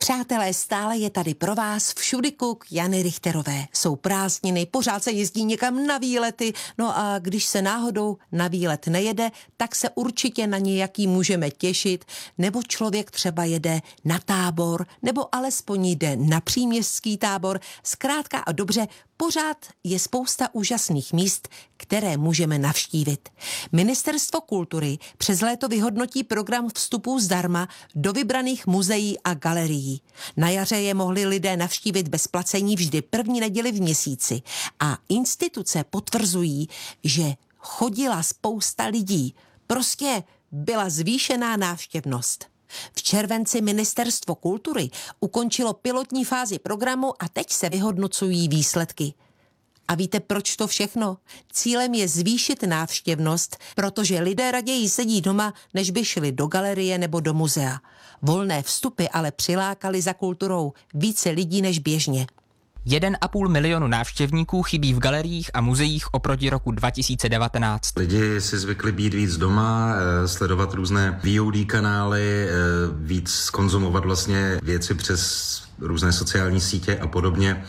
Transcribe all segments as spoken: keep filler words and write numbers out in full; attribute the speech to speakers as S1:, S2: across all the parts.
S1: Přátelé, stále je tady pro vás všudy kuk Jany Richterové. Jsou prázdniny, pořád se jezdí někam na výlety, no a když se náhodou na výlet nejede, tak se určitě na nějaký můžeme těšit, nebo člověk třeba jede na tábor, nebo alespoň jde na příměstský tábor. Zkrátka a dobře, pořád je spousta úžasných míst, které můžeme navštívit. Ministerstvo kultury přes léto vyhodnotí program vstupů zdarma do vybraných muzeí a galerií. Na jaře je mohli lidé navštívit bez placení vždy první neděli v měsíci a instituce potvrzují, že chodila spousta lidí. Prostě byla zvýšená návštěvnost. V červenci Ministerstvo kultury ukončilo pilotní fázi programu a teď se vyhodnocují výsledky. A víte, proč to všechno? Cílem je zvýšit návštěvnost, protože lidé raději sedí doma, než by šli do galerie nebo do muzea. Volné vstupy ale přilákaly za kulturou více lidí než běžně.
S2: Jeden a půl milionu návštěvníků chybí v galeriích a muzeích oproti roku dva tisíce devatenáct.
S3: Lidi si zvykli být víc doma, sledovat různé V O D kanály, víc konzumovat vlastně věci přes různé sociální sítě a podobně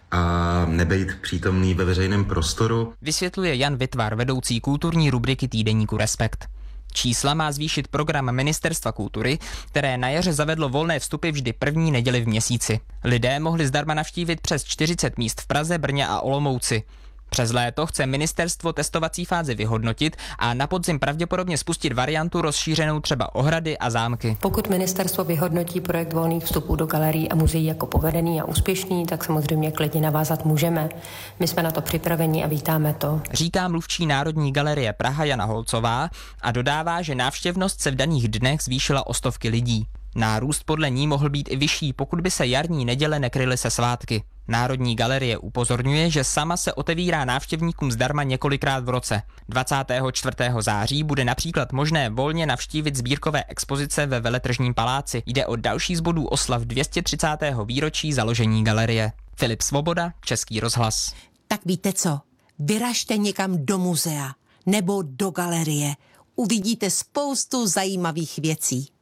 S3: a nebejt přítomný ve veřejném prostoru.
S2: Vysvětluje Jan Vitvar, vedoucí kulturní rubriky týdeníku Respekt. Čísla má zvýšit program Ministerstva kultury, které na jaře zavedlo volné vstupy vždy první neděli v měsíci. Lidé mohli zdarma navštívit přes čtyřicet míst v Praze, Brně a Olomouci. Přes léto chce ministerstvo testovací fázi vyhodnotit a na podzim pravděpodobně spustit variantu rozšířenou třeba o hrady a zámky.
S4: Pokud ministerstvo vyhodnotí projekt volných vstupů do galerií a muzeí jako povedený a úspěšný, tak samozřejmě klidně navázat můžeme. My jsme na to připraveni a vítáme to.
S2: Říká mluvčí Národní galerie Praha Jana Holcová a dodává, že návštěvnost se v daných dnech zvýšila o stovky lidí. Nárůst podle ní mohl být i vyšší, pokud by se jarní neděle nekryly se svátky. Národní galerie upozorňuje, že sama se otevírá návštěvníkům zdarma několikrát v roce. dvacátého čtvrtého září bude například možné volně navštívit sbírkové expozice ve Veletržním paláci. Jde o další z bodů oslav dvě stě třicátého výročí založení galerie. Filip Svoboda, Český rozhlas.
S1: Tak víte co? Vyražte někam do muzea nebo do galerie. Uvidíte spoustu zajímavých věcí.